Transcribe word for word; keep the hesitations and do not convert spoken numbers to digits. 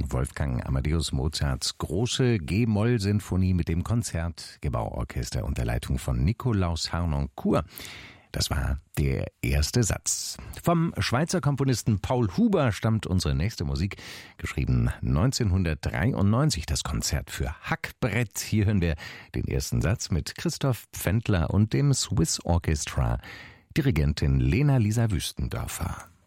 Wolfgang Amadeus Mozarts große G-Moll-Sinfonie mit dem Konzertgebauorchester unter Leitung von Nikolaus Harnoncourt. Das war der erste Satz. Vom Schweizer Komponisten Paul Huber stammt unsere nächste Musik, geschrieben neunzehnhundertdreiundneunzig, das Konzert für Hackbrett. Hier hören wir den ersten Satz mit Christoph Pfändler und dem Swiss Orchestra, Dirigentin Lena Lisa Wüstendörfer.